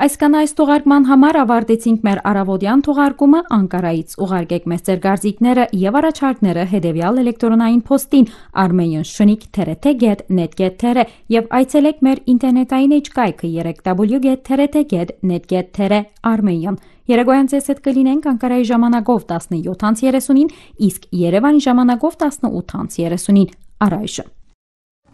Այսքան այս թողարկման համար ավարտեցինք մեր առավոտյան թողարկումը, Անկարայից ուղարկեք մեզ ձեր կարծիքները եւ առաջարկները հետեւյալ էլեկտրոնային փոստին armenian@trt.net.r եւ այցելեք մեր ինտերնետային էջկայքը www.trt.net.r Երեկոյան ձեզ հետ կլինենք Անկարայի ժամանակով 17:30-ին, իսկ Երևանի ժամանակով 18:30-ին առայժմ